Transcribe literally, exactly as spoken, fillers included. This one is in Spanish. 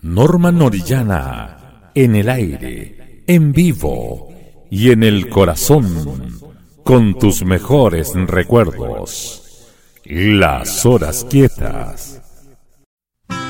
Norma Norillana, en el aire, en vivo y en el corazón, con tus mejores recuerdos. Las horas quietas.